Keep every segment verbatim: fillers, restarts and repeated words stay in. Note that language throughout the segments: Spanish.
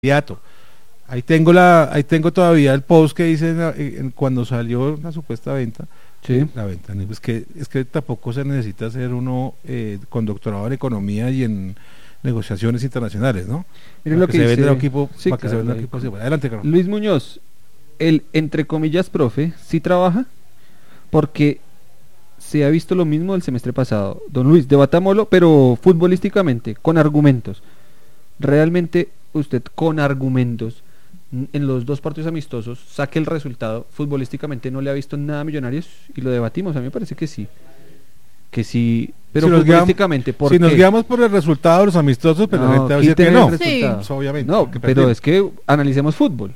inmediato. Ahí tengo la, ahí tengo todavía el post que dice en, en, cuando salió la supuesta venta. Sí. La venta, es que, es que tampoco se necesita ser uno eh, con doctorado en economía y en negociaciones internacionales, ¿no? Miren lo que, que dice, se vende el equipo, sí, para claro, que se venda el equipo. Sí. Adelante, Carlos. Luis Muñoz, el entre comillas profe, sí trabaja porque se ha visto lo mismo del semestre pasado. Don Luis, debatámoslo, pero futbolísticamente, con argumentos. Realmente usted con argumentos en los dos partidos amistosos saque el resultado, futbolísticamente no le ha visto nada a Millonarios y lo debatimos. A mí me parece que sí, que sí, pero si futbolísticamente, ¿por si qué? Nos guiamos por el resultado de los amistosos, pero no, la gente va a decir que no, sí. pues, obviamente, no, pero es que analicemos fútbol.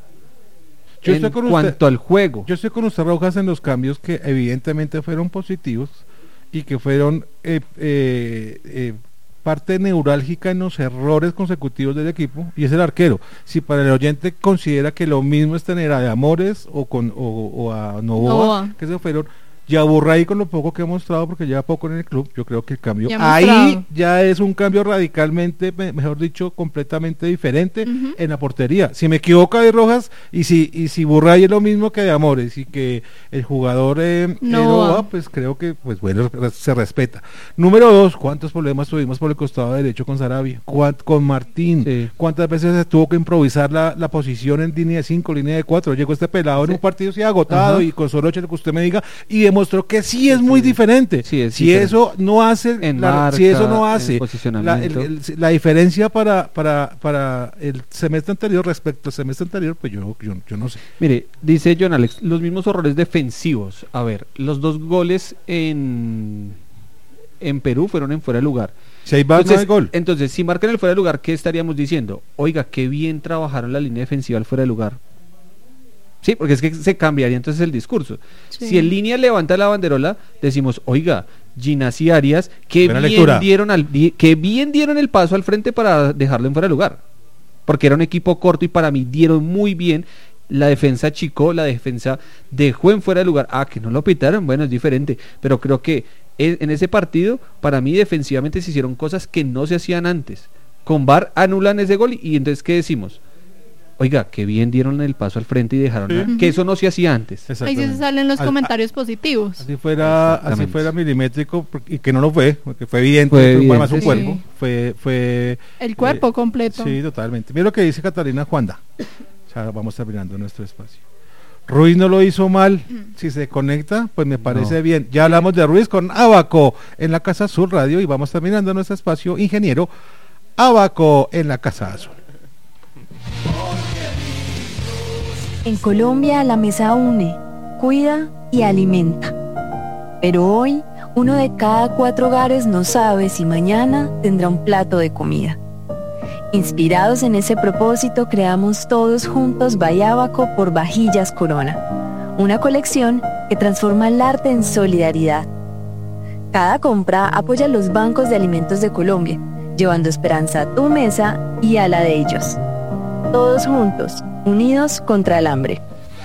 Yo en estoy con cuanto usted, al juego, yo estoy con usted, Rojas, en los cambios que evidentemente fueron positivos y que fueron eh, eh, eh, parte neurálgica en los errores consecutivos del equipo, y es el arquero. Si para el oyente considera que lo mismo es tener a Amores o con o, o a Novoa, Novoa, que se fueron, y a Burray con lo poco que ha mostrado, porque lleva poco en el club, yo creo que el cambio ya ahí ya es un cambio radicalmente, mejor dicho, completamente diferente uh-huh. en la portería. Si me equivoco de Rojas, y si y si Burray es lo mismo que de Amores, y que el jugador eh, Novoa, pues creo que, pues bueno, se respeta. Número dos, ¿cuántos problemas tuvimos por el costado derecho con Sarabia? Con Martín, sí. ¿Cuántas veces se tuvo que improvisar la, la posición en línea de cinco, línea de cuatro? Llegó este pelado sí. en un partido así agotado, uh-huh. y con solo lo que usted me diga, y de mostró que sí es muy diferente. Sí, es si diferente. Eso no hace en la, marca, si eso no hace la, el, el, la diferencia para para para el semestre anterior respecto al semestre anterior, pues yo yo, yo no sé. Mire, dice John Alex, los mismos errores defensivos. A ver, los dos goles en en Perú fueron en fuera de lugar. Si hay va, entonces, no hay gol. Entonces, si marcan el fuera de lugar, ¿qué estaríamos diciendo? Oiga, qué bien trabajaron la línea defensiva al fuera de lugar. Sí, porque es que se cambiaría entonces el discurso. Sí. Si en línea levanta la banderola, decimos, oiga, Ginás y Arias, que bien, dieron al, que bien dieron el paso al frente para dejarlo en fuera de lugar. Porque era un equipo corto y para mí dieron muy bien. La defensa achicó, la defensa dejó en fuera de lugar. Ah, que no lo pitaron, bueno, es diferente. Pero creo que en ese partido, para mí defensivamente se hicieron cosas que no se hacían antes. Con V A R anulan ese gol y entonces, ¿qué decimos? Oiga, que bien dieron el paso al frente y dejaron sí. a, que eso no se hacía antes. Ahí se salen los comentarios a, positivos. Así fuera, así fuera milimétrico, y que no lo fue, porque fue evidente, fue, evidente, fue más un sí. cuerpo, fue, fue el cuerpo eh, completo. Sí, totalmente. Mira lo que dice Catalina Juanda. Ya vamos terminando nuestro espacio. Ruiz no lo hizo mal, si se conecta, pues me parece no. bien. Ya hablamos de Ruiz con Abaco en la Casa Azul Radio y vamos terminando nuestro espacio. Ingeniero Abaco en la Casa Azul. En Colombia la mesa une, cuida y alimenta. Pero hoy, uno de cada cuatro hogares no sabe si mañana tendrá un plato de comida. Inspirados en ese propósito, creamos todos juntos Bayábaco por Vajillas Corona, una colección que transforma el arte en solidaridad. Cada compra apoya los bancos de alimentos de Colombia, llevando esperanza a tu mesa y a la de ellos. Todos juntos, unidos contra el hambre.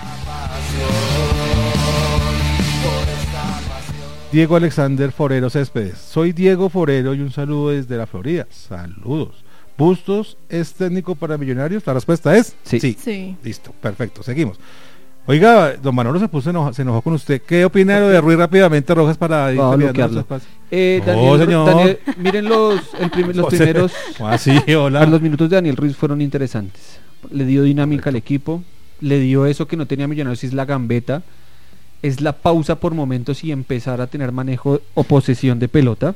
Diego Alexander Forero Céspedes. Soy Diego Forero y un saludo desde la Florida. Saludos. ¿Bustos es técnico para Millonarios? La respuesta es sí. Sí. sí. Listo, perfecto, seguimos. Oiga, don Manolo se puso enoja, se enojó con usted. ¿Qué opina de, de Ruiz rápidamente, Rojas, para ir bloquearlo? Eh, Daniel, oh, señor. Daniel, miren los, el prim los primeros ah, sí, hola. Los minutos de Daniel Ruiz fueron interesantes. Le dio dinámica al equipo, le dio eso que no tenía Millonarios, es la gambeta, es la pausa por momentos y empezar a tener manejo o posesión de pelota.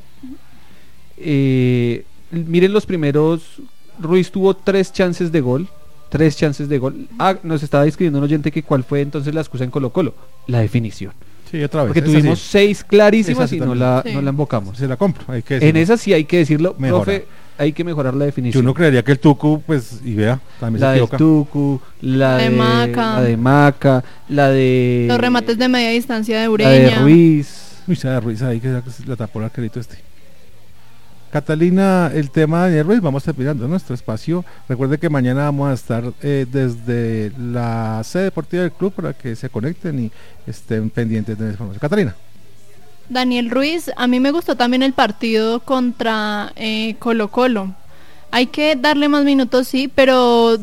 Eh, miren los primeros, Ruiz tuvo tres chances de gol, tres chances de gol. Ah, nos estaba escribiendo un oyente que cuál fue entonces la excusa en Colo Colo, la definición. Sí, otra vez. Porque tuvimos sí. seis clarísimas y no la, sí. no la embocamos. Se la compro, hay que decirlo. En esa sí hay que decirlo, Mejora. profe, hay que mejorar la definición. Yo no creería que el Tucu, pues, y vea, también la se equivoca. La de Tucu, la de, de Maca, la de Maca, la de... Los remates de media distancia de Ureña. La de Ruiz. Uy, se da Ruiz ahí, que la tapó el arquerito este. Catalina, el tema de Ruiz, vamos terminando nuestro espacio. Recuerde que mañana vamos a estar eh, desde la sede deportiva del club para que se conecten y estén pendientes de la información. Catalina. Daniel Ruiz, a mí me gustó también el partido contra eh, Colo Colo. Hay que darle más minutos, sí, pero